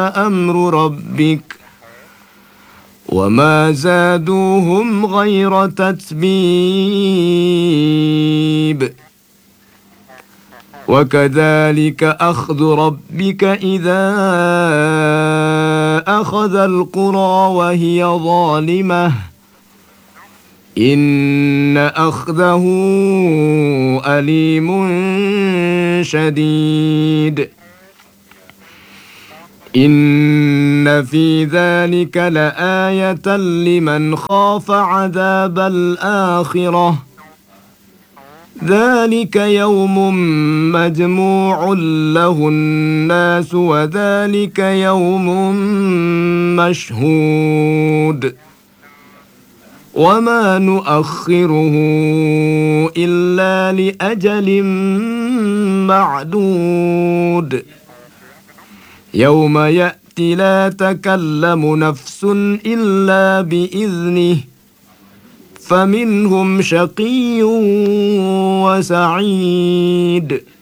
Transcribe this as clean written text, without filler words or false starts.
أمر ربك وما زادوهم غير تتبيب وكذلك أخذ ربك إذا أخذ القرى وهي ظالمة إن أخذه أليم شديد إن في ذلك لآية لمن خاف عذاب الآخرة ذلك يوم مجموع له الناس وذلك يوم مشهود وما نؤخره إلا لأجل معدود يوم يأتي لا تكلم نفس إلا بإذنه فمنهم شقي وسعيد